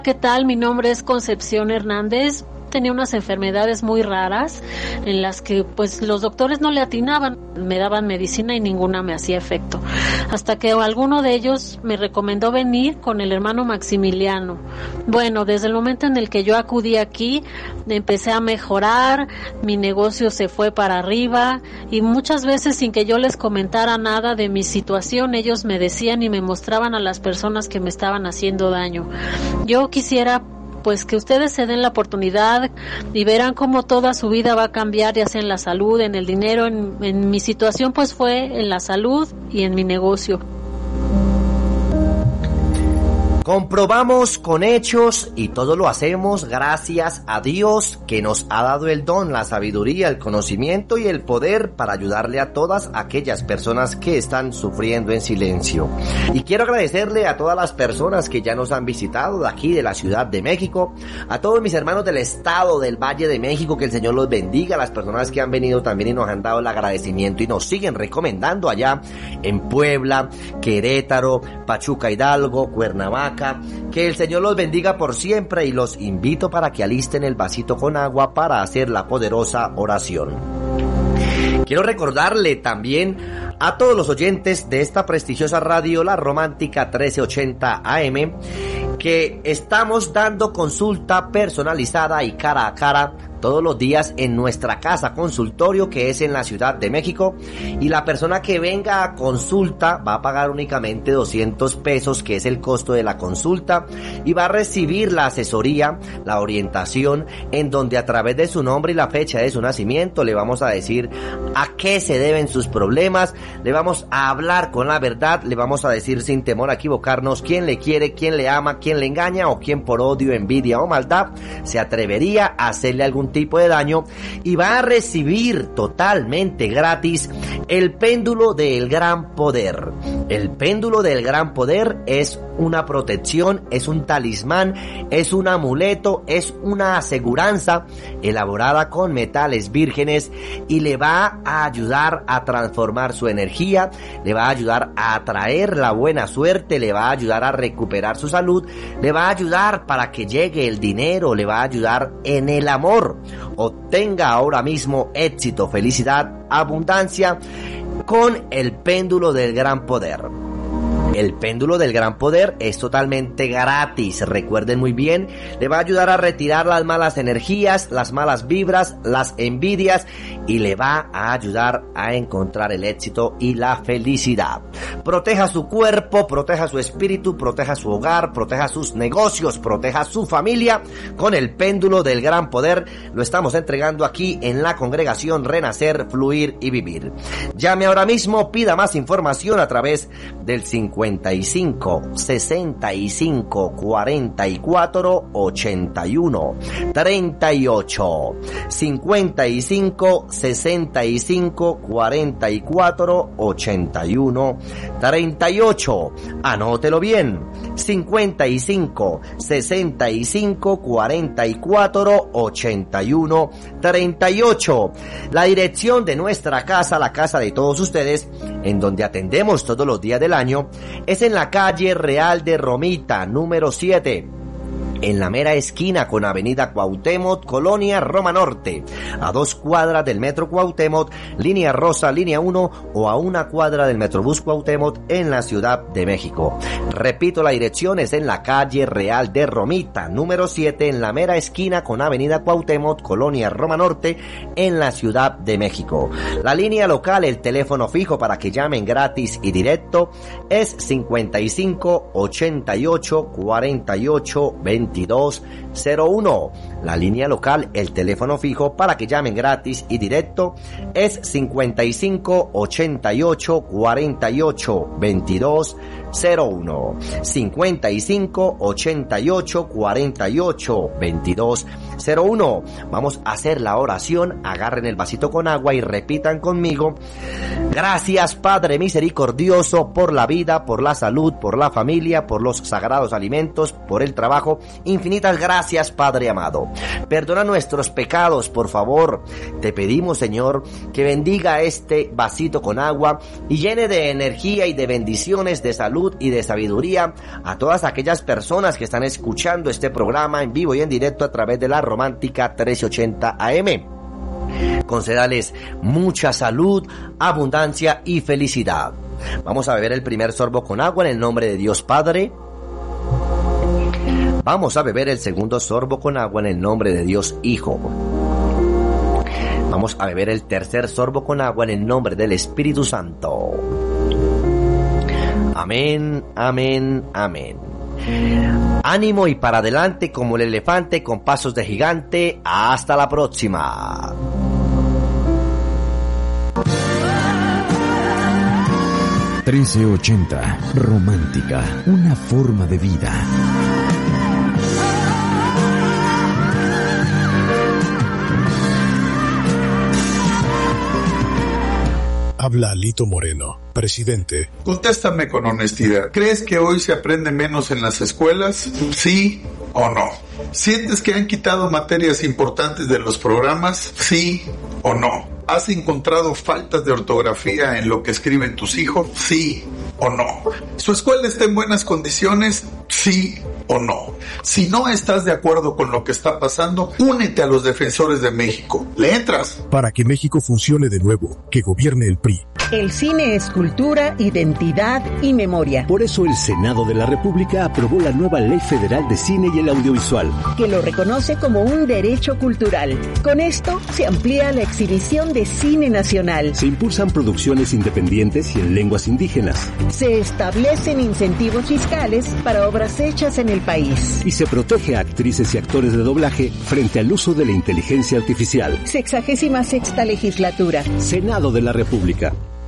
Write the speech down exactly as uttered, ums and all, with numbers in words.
¿Qué tal? Mi nombre es Concepción Hernández. Tenía unas enfermedades muy raras en las que pues los doctores no le atinaban, me daban medicina y ninguna me hacía efecto, hasta que alguno de ellos me recomendó venir con el hermano Maximiliano. Bueno, desde el momento en el que yo acudí aquí, empecé a mejorar, mi negocio se fue para arriba y muchas veces sin que yo les comentara nada de mi situación, ellos me decían y me mostraban a las personas que me estaban haciendo daño. Yo quisiera pues que ustedes se den la oportunidad y verán cómo toda su vida va a cambiar, ya sea en la salud, en el dinero. En, en mi situación pues fue en la salud y en mi negocio. Comprobamos con hechos y todo lo hacemos gracias a Dios que nos ha dado el don, la sabiduría, el conocimiento y el poder para ayudarle a todas aquellas personas que están sufriendo en silencio. Y quiero agradecerle a todas las personas que ya nos han visitado de aquí de la Ciudad de México, a todos mis hermanos del estado del Valle de México, que el Señor los bendiga, a las personas que han venido también y nos han dado el agradecimiento y nos siguen recomendando allá en Puebla, Querétaro, Pachuca Hidalgo, Cuernavaca. Que el Señor los bendiga por siempre y los invito para que alisten el vasito con agua para hacer la poderosa oración. Quiero recordarle también a todos los oyentes de esta prestigiosa radio, La Romántica trece ochenta A M, que estamos dando consulta personalizada y cara a cara todos los días en nuestra casa consultorio, que es en la Ciudad de México, y la persona que venga a consulta va a pagar únicamente doscientos pesos, que es el costo de la consulta, y va a recibir la asesoría, la orientación, en donde a través de su nombre y la fecha de su nacimiento le vamos a decir a qué se deben sus problemas, le vamos a hablar con la verdad, le vamos a decir sin temor a equivocarnos quién le quiere, quién le ama, quién le engaña o quién por odio, envidia o maldad se atrevería a hacerle algún tipo de daño, y va a recibir totalmente gratis el péndulo del gran poder. El péndulo del gran poder es una protección, es un talismán, es un amuleto, es una aseguranza elaborada con metales vírgenes y le va a ayudar a transformar su energía, le va a ayudar a atraer la buena suerte, le va a ayudar a recuperar su salud, le va a ayudar para que llegue el dinero, le va a ayudar en el amor. Obtenga ahora mismo éxito, felicidad, abundancia con el péndulo del gran poder. El péndulo del gran poder es totalmente gratis, recuerden muy bien, le va a ayudar a retirar las malas energías, las malas vibras, las envidias y le va a ayudar a encontrar el éxito y la felicidad. Proteja su cuerpo, proteja su espíritu, proteja su hogar, proteja sus negocios, proteja su familia con el péndulo del gran poder. Lo estamos entregando aquí en la congregación Renacer, Fluir y Vivir. Llame ahora mismo, pida más información a través del cincuenta y cinco, sesenta y cinco, cuarenta y cuatro, ochenta y uno, treinta y ocho, cincuenta y cinco, sesenta y cinco, cuarenta y cuatro, ochenta y uno, treinta y ocho. Anótelo bien. cincuenta y cinco, sesenta y cinco, cuarenta y cuatro, ochenta y uno, treinta y ocho. La dirección de nuestra casa, la casa de todos ustedes, en donde atendemos todos los días del año, es en la calle Real de Romita, número siete. En la mera esquina con Avenida Cuauhtémoc, Colonia Roma Norte, a dos cuadras del Metro Cuauhtémoc, Línea Rosa, Línea uno, o a una cuadra del Metrobús Cuauhtémoc en la Ciudad de México. Repito, la dirección es en la calle Real de Romita, número siete, en la mera esquina con Avenida Cuauhtémoc, Colonia Roma Norte, en la Ciudad de México. La línea local, el teléfono fijo para que llamen gratis y directo, es cincuenta y cinco, ochenta y ocho, cuarenta y ocho, veintidós cero uno. La línea local, el teléfono fijo para que llamen gratis y directo, es cincuenta y cinco, ochenta y ocho, cuarenta y ocho, veintidós cero uno. cincuenta y cinco, ochenta y ocho, cuarenta y ocho, veintidós cero uno. Vamos a hacer la oración. Agarren el vasito con agua y repitan conmigo. Gracias, Padre misericordioso, por la vida, por la salud, por la familia, por los sagrados alimentos, por el trabajo. Infinitas gracias, Padre amado. Perdona nuestros pecados, por favor. Te pedimos, Señor, que bendiga este vasito con agua y llene de energía y de bendiciones, de salud salud y de sabiduría a todas aquellas personas que están escuchando este programa en vivo y en directo a través de la Romántica trece ochenta A M. Concédales mucha salud, abundancia y felicidad. Vamos a beber el primer sorbo con agua en el nombre de Dios Padre. Vamos a beber el segundo sorbo con agua en el nombre de Dios Hijo. Vamos a beber el tercer sorbo con agua en el nombre del Espíritu Santo. Amén, amén, amén. Ánimo y para adelante como el elefante con pasos de gigante. Hasta la próxima. trece ochenta, Romántica, una forma de vida. Habla Lito Moreno, presidente. Contéstame con honestidad. ¿Crees que hoy se aprende menos en las escuelas? ¿Sí o no? ¿Sientes que han quitado materias importantes de los programas? ¿Sí o no? ¿Has encontrado faltas de ortografía en lo que escriben tus hijos? ¿Sí o no? ¿Su escuela está en buenas condiciones? ¿Sí o no? Si no estás de acuerdo con lo que está pasando, únete a los defensores de México. ¿Le entras? Para que México funcione de nuevo, que gobierne el P R I. El cine es cultura, identidad y memoria. Por eso el Senado de la República aprobó la nueva Ley Federal de Cine y el Audiovisual, que lo reconoce como un derecho cultural. Con esto se amplía la exhibición de cine nacional. Se impulsan producciones independientes y en lenguas indígenas. Se establecen incentivos fiscales para obras hechas en el país. Y se protege a actrices y actores de doblaje frente al uso de la inteligencia artificial. Sexagésima sexta legislatura. Senado de la República.